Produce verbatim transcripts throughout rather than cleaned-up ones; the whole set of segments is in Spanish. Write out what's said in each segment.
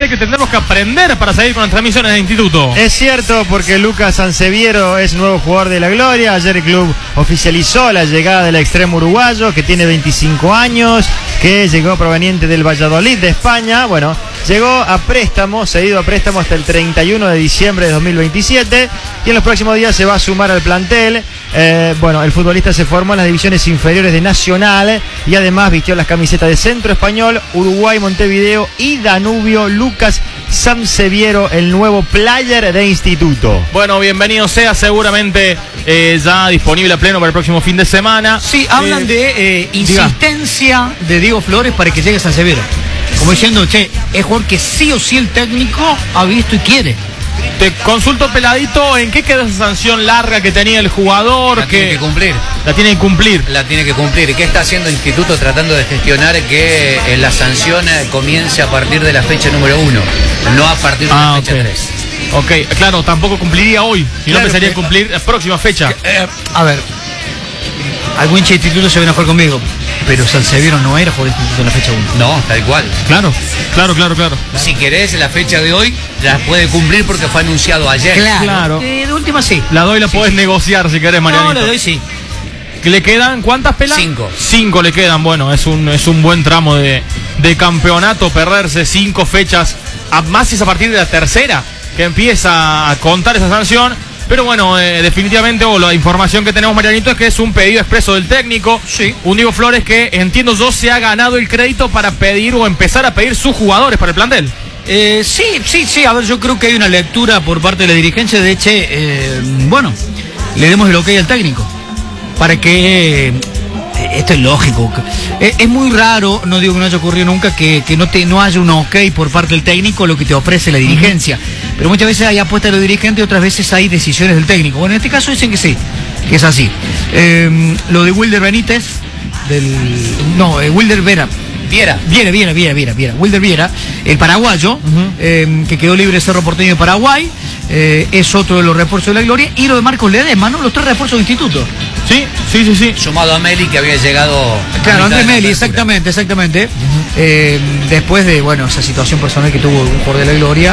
que tendremos que aprender para seguir con las transmisiones de instituto. Es cierto, porque Lucas Sanseviero es nuevo jugador de la Gloria. Ayer el club oficializó la llegada del extremo uruguayo, que tiene veinticinco años, que llegó proveniente del Valladolid de España. Bueno, llegó a préstamo, cedido a préstamo hasta el treinta y uno de diciembre de dos mil veintisiete, y en los próximos días se va a sumar al plantel. Eh, bueno, el futbolista se formó en las divisiones inferiores de Nacional y además vistió las camisetas de Centro Español, Uruguay, Montevideo y Danubio. Lucas Sanseviero, el nuevo player de instituto. Bueno, bienvenido sea, seguramente eh, ya disponible a pleno para el próximo fin de semana. Sí, hablan eh, de eh, insistencia diga. de Diego Flores para que llegue Sanseviero. Como diciendo, che, es jugador que sí o sí el técnico ha visto y quiere. Te consulto, Peladito, ¿en qué quedó esa sanción larga que tenía el jugador? La que tiene que cumplir. La tiene que cumplir. La tiene que cumplir. ¿Qué está haciendo el instituto tratando de gestionar que eh, la sanción eh, comience a partir de la fecha número uno, no a partir de ah, la fecha okay. tres? Ok, claro, tampoco cumpliría hoy, si claro, no empezaría que, a cumplir la próxima fecha. Que, eh, a ver, algún hincha de instituto se viene a jugar conmigo, pero Sanseviero no era jugador de instituto en la fecha uno. No, tal cual. Claro, claro, claro, claro. Si querés, la fecha de hoy la puede cumplir porque fue anunciado ayer. Claro, claro. Eh, de última sí. La doy, la sí, podés sí. negociar si querés, Marianito. No, la doy sí. ¿Que le quedan cuántas pelas? Cinco. Cinco le quedan, bueno, es un, es un buen tramo de, de campeonato, perderse cinco fechas, a, más es a partir de la tercera que empieza a contar esa sanción. Pero bueno, eh, definitivamente, o la información que tenemos, Marianito, es que es un pedido expreso del técnico. Sí. Un Diego Flores que, entiendo yo, se ha ganado el crédito para pedir o empezar a pedir sus jugadores para el plantel. Eh, sí, sí, sí, a ver, yo creo que hay una lectura por parte de la dirigencia de Eche, eh, bueno, le demos el ok al técnico, para que, eh, esto es lógico, es, es muy raro, no digo que no haya ocurrido nunca, que, que no, te, no haya un ok por parte del técnico lo que te ofrece la dirigencia, uh-huh. pero muchas veces hay apuestas de los dirigentes y otras veces hay decisiones del técnico. Bueno, en este caso dicen que sí, que es así. Eh, lo de Wilder Benítez, del, no, eh, Wilder Vera, Viera. Viera, Viera, Viera, Viera, Viera. Wilder Viera, el paraguayo, uh-huh. eh, que quedó libre de Cerro Porteño de Paraguay, eh, es otro de los refuerzos de la Gloria. Y lo de Marcos Ledesma, ¿no? Los tres refuerzos de instituto. Sí, sí, sí, sí. Sumado a Meli, que había llegado. Claro, Andrés Meli, exactamente, exactamente. Uh-huh. Eh, después de, bueno, esa situación personal que tuvo un jugador de la Gloria,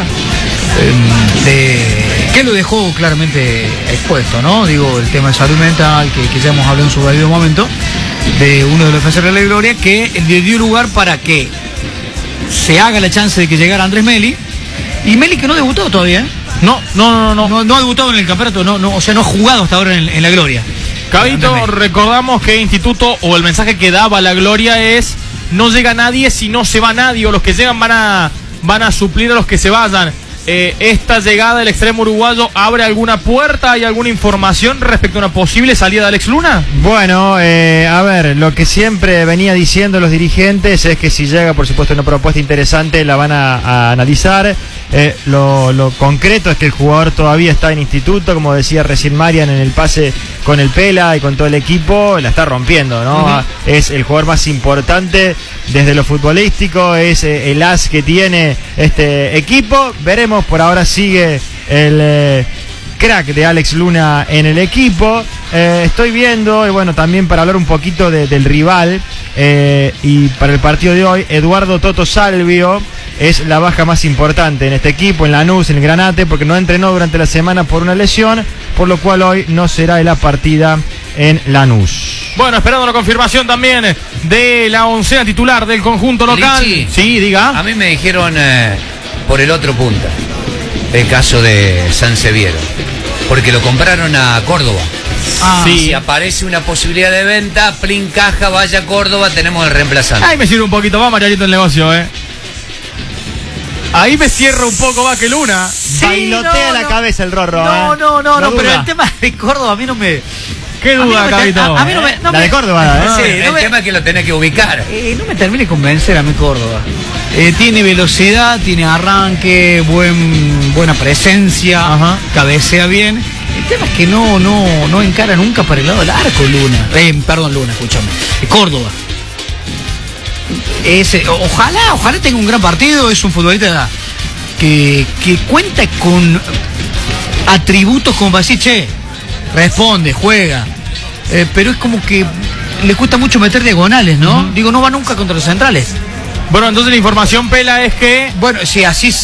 eh, de, que lo dejó claramente expuesto, ¿no? Digo, el tema de salud mental, que, que ya hemos hablado en su debido momento, de uno de los defensores de la Gloria, que le dio lugar para que se haga la chance de que llegara Andrés Meli. Y Meli que no debutó todavía, ¿eh? No, no, no, no. No, no ha debutado en el campeonato, no, no, o sea, no ha jugado hasta ahora en, en la Gloria. Cabito, recordamos que Instituto, o el mensaje que daba la Gloria es: no llega nadie si no se va nadie, o los que llegan van a, van a suplir a los que se vayan. Eh, esta llegada del extremo uruguayo abre alguna puerta, ¿hay alguna información respecto a una posible salida de Alex Luna? Bueno, eh, a ver, lo que siempre venía diciendo los dirigentes es que si llega, por supuesto, una propuesta interesante, la van a, a analizar. Eh, lo, lo concreto es que el jugador todavía está en instituto, como decía recién Marian, en el pase con el Pela y con todo el equipo, la está rompiendo, ¿no? Uh-huh. Es el jugador más importante desde lo futbolístico, es eh, el as que tiene este equipo. Veremos, por ahora sigue el eh, crack de Alex Luna en el equipo. Eh, estoy viendo, y bueno, también para hablar un poquito de, del rival, eh, y para el partido de hoy, Eduardo Toto Salvio es la baja más importante en este equipo, en Lanús, en el Granate, porque no entrenó durante la semana por una lesión, por lo cual hoy no será de la partida en Lanús. Bueno, esperando la confirmación también de la oncena titular del conjunto local. Lichi, sí, diga. A mí me dijeron eh, por el otro punta, el caso de Sanseviero, porque lo compraron a Córdoba. Ah, sí. Si aparece una posibilidad de venta, plin caja, vaya a Córdoba, tenemos el reemplazante. Ahí me sirve un poquito más, Marianito, el negocio, ¿eh? Ahí me cierra un poco más que Luna. Sí, bailotea no, la no. cabeza el Rorro. No, ¿eh? no, no, no, no, pero el tema de Córdoba a mí no me... ¿Qué duda, no Cabito? A, a mí no me... No la me, de Córdoba, ¿eh? Sí, el no me, tema es que lo tenés que ubicar. eh, no me termine de convencer a mí Córdoba. Eh, tiene velocidad, tiene arranque, buen, buena presencia, Ajá. cabecea bien. El tema es que no, no, no encara nunca para el lado del arco Luna. Eh, perdón, Luna, escúchame. Eh, Córdoba. Ese, ojalá, ojalá tenga un gran partido. Es un futbolista que, que cuenta con atributos como para decir, che, responde, juega. Eh, pero es como que le cuesta mucho meter diagonales, ¿no? Uh-huh. Digo, no va nunca contra los centrales. Bueno, entonces la información, Pela, es que... Bueno, si así